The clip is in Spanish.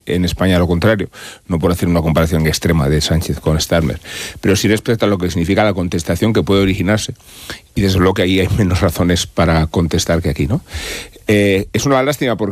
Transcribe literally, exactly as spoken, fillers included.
En España lo contrario, no por hacer una comparación extrema de Sánchez con Starmer, pero sí respecto a lo que significa la contestación que puede originarse, y desde luego que ahí hay menos razones para contestar que aquí, ¿no? Eh, es una lástima porque